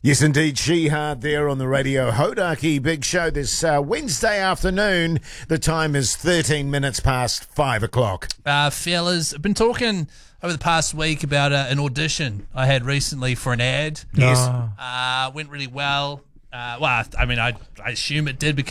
Yes, indeed. Shihad there on the radio. Hodaki Big Show this Wednesday afternoon. The time is 13 minutes past 5 o'clock. Fellas, I've been talking over the past week about an audition I had recently for an ad. Yes. Went really well. I assume it did because